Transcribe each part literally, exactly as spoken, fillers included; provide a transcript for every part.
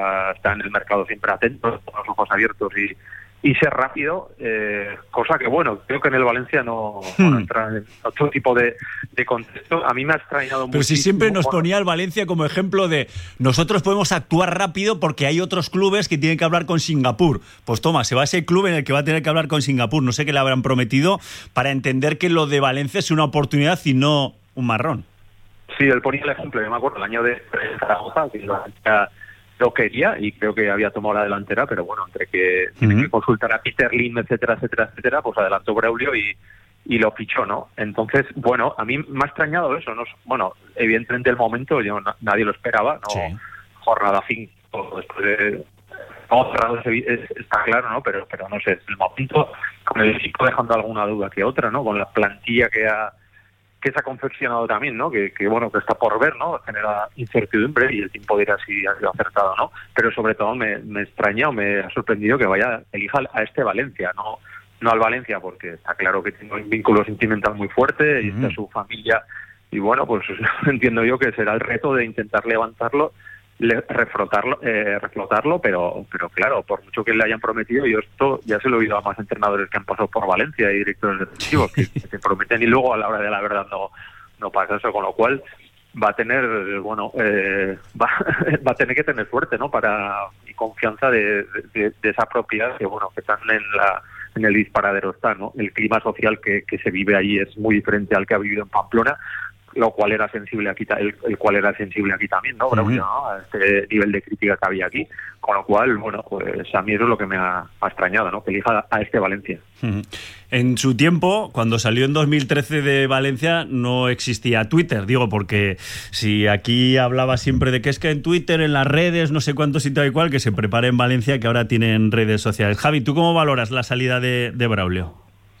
está en el mercado siempre atento, con los ojos abiertos y, y ser rápido, eh, cosa que, bueno, creo que en el Valencia no, hmm. no entra en otro tipo de, de contexto. A mí me ha extrañado mucho. Pero si siempre nos ponía el Valencia como ejemplo de nosotros podemos actuar rápido porque hay otros clubes que tienen que hablar con Singapur. Pues toma, se va a ese club en el que va a tener que hablar con Singapur. No sé qué le habrán prometido para entender que lo de Valencia es una oportunidad y no un marrón. Sí, él ponía el ejemplo, yo me acuerdo, el año de Zaragoza, que la Valencia lo quería y creo que había tomado la delantera, pero bueno, entre que uh-huh. tiene que consultar a Peter Lim, etcétera, etcétera, etcétera, pues adelantó Braulio y, y lo fichó, ¿no? Entonces, bueno, a mí me ha extrañado eso, ¿no? Bueno, evidentemente el momento, yo, nadie lo esperaba, ¿no? Sí. Jornada cinco, después de... No, cerrado está claro, ¿no? Pero, pero no sé, el momento, con el equipo dejando alguna duda que otra, ¿no? Con la plantilla que ha... que se ha confeccionado también, ¿no? Que, que bueno, que está por ver, ¿no? Genera incertidumbre y el tiempo dirá si ha sido acertado, ¿no? Pero sobre todo me, me extraña o me ha sorprendido que vaya, elija a este Valencia, no no al Valencia, porque está claro que tiene un vínculo sentimental muy fuerte y uh-huh. está su familia, y bueno, pues entiendo yo que será el reto de intentar levantarlo, le, reflotarlo, eh, reflotarlo, pero pero claro, por mucho que le hayan prometido, yo esto ya se lo he oído a más entrenadores que han pasado por Valencia y directores deportivos que, que se prometen y luego a la hora de la verdad no no pasa eso, con lo cual va a tener, bueno, eh, va, va a tener que tener suerte, ¿no? Para y confianza de, de, de esa propiedad que, bueno, que están en la en el disparadero está, ¿no? El clima social que, que se vive allí es muy diferente al que ha vivido en Pamplona, lo cual era sensible aquí, el, el cual era sensible aquí también, ¿no? Pero, uh-huh. ¿no? A este nivel de crítica que había aquí, con lo cual, bueno, pues a mí eso es lo que me ha, ha extrañado, ¿no? Que elija a este Valencia. Uh-huh. En su tiempo, cuando salió en dos mil trece de Valencia, no existía Twitter, digo, porque si aquí hablaba siempre de que es que en Twitter, en las redes, no sé cuánto sitio hay cual, que se prepare en Valencia, que ahora tienen redes sociales. Javi, ¿tú cómo valoras la salida de, de Braulio?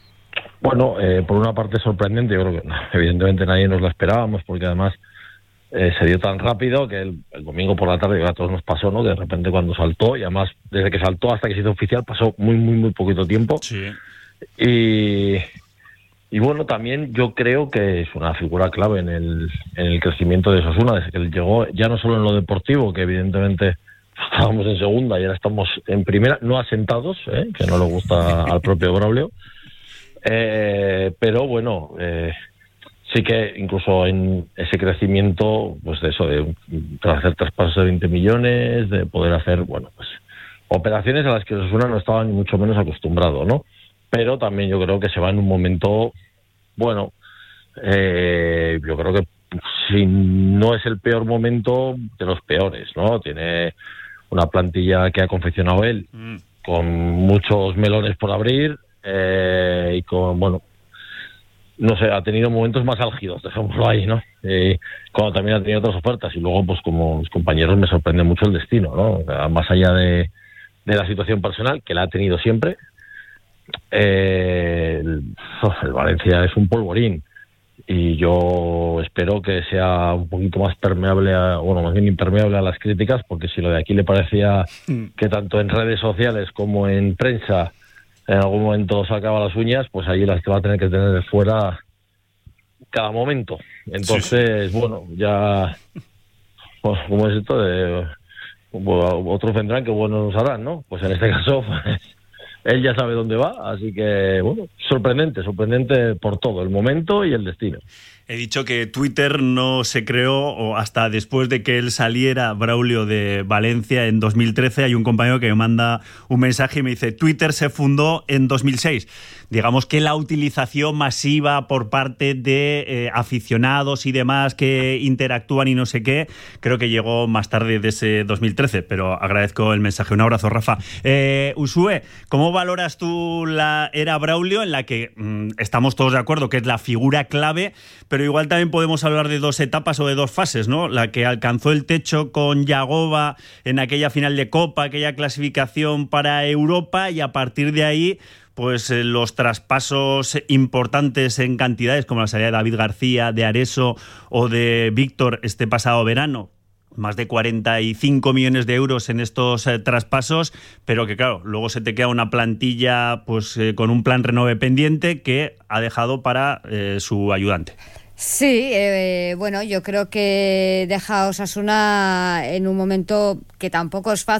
Bueno, eh, por una parte sorprendente, yo creo que evidentemente nadie nos la esperábamos, porque además eh, se dio tan rápido que el, el domingo por la tarde a todos nos pasó, ¿no? Que de repente cuando saltó, y además desde que saltó hasta que se hizo oficial pasó muy, muy, muy poquito tiempo. Sí. Y, y bueno, también yo creo que es una figura clave en el, en el crecimiento de Osasuna, desde que él llegó, ya no solo en lo deportivo, que evidentemente estábamos en segunda y ahora estamos en primera, no asentados, ¿eh? Que no le gusta al propio Braulio. Eh, pero bueno, eh, sí que incluso en ese crecimiento, pues de eso, de, de hacer traspasos de veinte millones, de poder hacer, bueno, pues operaciones a las que Osasuna no estaba ni mucho menos acostumbrado, ¿no? Pero también yo creo que se va en un momento, bueno, eh, yo creo que si no es el peor momento, de los peores, ¿no? Tiene una plantilla que ha confeccionado él, mm. con muchos melones por abrir, Eh, y con, bueno, no sé, ha tenido momentos más álgidos, dejémoslo ahí, ¿no? Eh, cuando también ha tenido otras ofertas, y luego, pues como mis compañeros, me sorprende mucho el destino, ¿no? O sea, más allá de, de la situación personal, que la ha tenido siempre, eh, el, el Valencia es un polvorín, y yo espero que sea un poquito más permeable, a, bueno, más bien impermeable a las críticas, porque si lo de aquí le parecía que tanto en redes sociales como en prensa en algún momento sacaba las uñas, pues ahí las que va a tener que tener fuera cada momento. Entonces, sí, sí. bueno, ya, pues, ¿cómo es esto? De, bueno, otros vendrán que buenos nos harán, ¿no? Pues en este caso, pues, él ya sabe dónde va, así que, bueno, sorprendente, sorprendente por todo, el momento y el destino. He dicho que Twitter no se creó hasta después de que él saliera, Braulio, de Valencia en dos mil trece. Hay un compañero que me manda un mensaje y me dice: Twitter se fundó en dos mil seis. Digamos que la utilización masiva por parte de eh, aficionados y demás que interactúan y no sé qué, creo que llegó más tarde de ese dos mil trece, pero agradezco el mensaje. Un abrazo, Rafa. Eh, Usue, ¿cómo valoras tú la era Braulio, en la que mmm, estamos todos de acuerdo que es la figura clave, pero igual también podemos hablar de dos etapas o de dos fases, ¿no? La que alcanzó el techo con Yagoba en aquella final de Copa, aquella clasificación para Europa, y a partir de ahí, pues eh, los traspasos importantes en cantidades, como la salida de David García, de Areso o de Víctor este pasado verano. Más de cuarenta y cinco millones de euros en estos eh, traspasos, pero que claro, luego se te queda una plantilla pues eh, con un plan renove pendiente que ha dejado para eh, su ayudante. Sí, eh, bueno, yo creo que deja a Osasuna en un momento que tampoco es fácil.